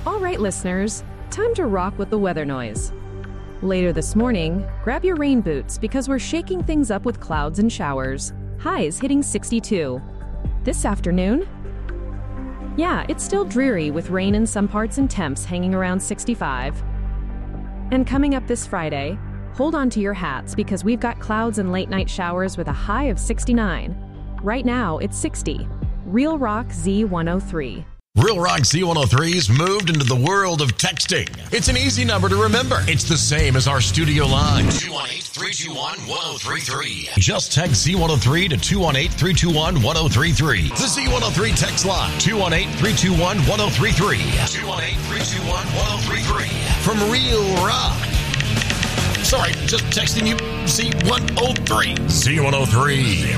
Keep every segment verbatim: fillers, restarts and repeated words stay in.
All right, listeners, time to rock with the weather noise. Later this morning, grab your rain boots because we're shaking things up with clouds and showers. Highs hitting sixty-two. This afternoon, yeah, it's still dreary with rain in some parts and temps hanging around sixty-five. And coming up this Friday, hold on to your hats because we've got clouds and late night showers with a high of sixty-nine. Right now, it's sixty. Real Rock Z one oh three. Real Rock Z one oh three's moved into the world of texting. It's an easy number to remember. It's the same as our studio line. two one eight, three two one, one oh three three. Just text Z one oh three to two one eight, three two one, one oh three three. The Z one oh three text line. two one eight, three two one, one oh three three. two one eight, three two one, one oh three three. From Real Rock. Sorry, just texting you Z one oh three. Z one oh three.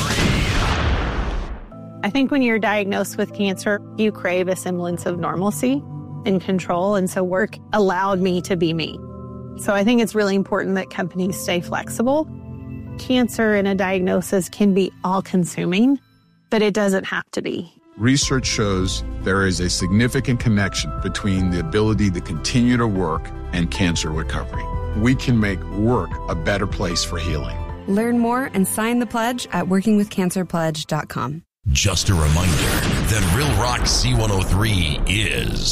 I think when you're diagnosed with cancer, you crave a semblance of normalcy and control. And so work allowed me to be me. So I think it's really important that companies stay flexible. Cancer and a diagnosis can be all-consuming, but it doesn't have to be. Research shows there is a significant connection between the ability to continue to work and cancer recovery. We can make work a better place for healing. Learn more and sign the pledge at working with cancer pledge dot com. Just a reminder that Real Rock Z one oh three is...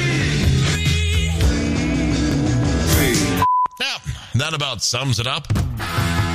Now, that about sums it up.